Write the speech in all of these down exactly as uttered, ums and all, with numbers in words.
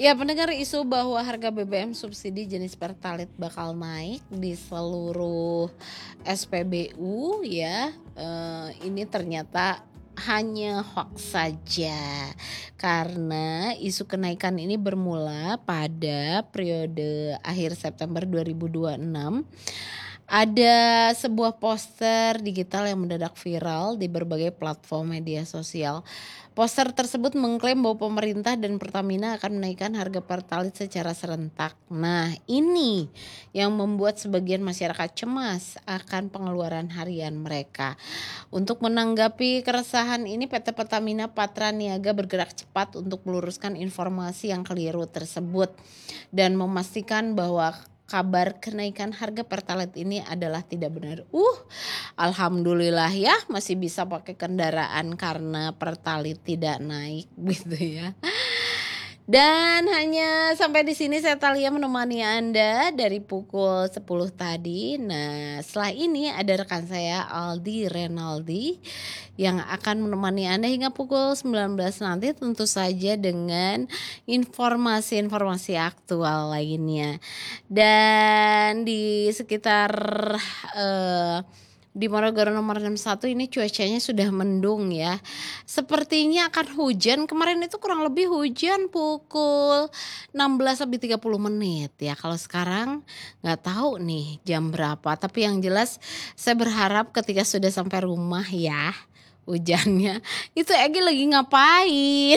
Ya, pendengar, isu bahwa harga B B M subsidi jenis Pertalite bakal naik di seluruh S P B U ya, eee, ini ternyata hanya hoaks saja. Karena isu kenaikan ini bermula pada periode akhir September dua ribu dua puluh enam. Ada sebuah poster digital yang mendadak viral di berbagai platform media sosial. Poster tersebut mengklaim bahwa pemerintah dan Pertamina akan menaikkan harga Pertalite secara serentak. Nah, ini yang membuat sebagian masyarakat cemas akan pengeluaran harian mereka. Untuk menanggapi keresahan ini, P T Pertamina Patra Niaga bergerak cepat untuk meluruskan informasi yang keliru tersebut dan memastikan bahwa kabar kenaikan harga Pertalite ini adalah tidak benar. Uh, alhamdulillah ya masih bisa pakai kendaraan karena Pertalite tidak naik gitu ya. Dan hanya sampai di sini saya Thalia menemani Anda dari pukul sepuluh tadi. Nah, setelah ini ada rekan saya Aldi Renaldi yang akan menemani Anda hingga pukul sembilan belas nanti, tentu saja dengan informasi-informasi aktual lainnya. Dan di sekitar eh, di Morogoro nomor enam puluh satu ini cuacanya sudah mendung ya. Sepertinya akan hujan. Kemarin itu kurang lebih hujan pukul enam belas lebih tiga puluh menit ya. Kalau sekarang nggak tahu nih jam berapa. Tapi yang jelas saya berharap ketika sudah sampai rumah ya hujannya itu Egi lagi ngapain?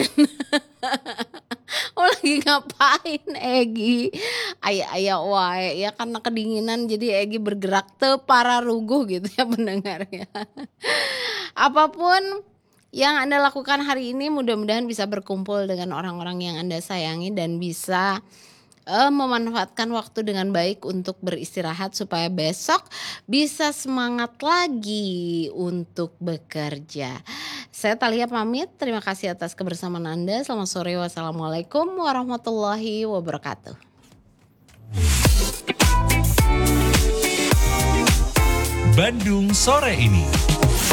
Oh, lagi ngapain Egi? Aya-aya wae ya, karena kedinginan jadi Egi bergerak teu pararuguh gitu ya pendengarnya. Apapun yang Anda lakukan hari ini, mudah-mudahan bisa berkumpul dengan orang-orang yang Anda sayangi dan bisa uh, memanfaatkan waktu dengan baik untuk beristirahat supaya besok bisa semangat lagi untuk bekerja. Saya Thalia pamit, terima kasih atas kebersamaan Anda. Selamat sore, wassalamualaikum warahmatullahi wabarakatuh. Bandung Sore Ini.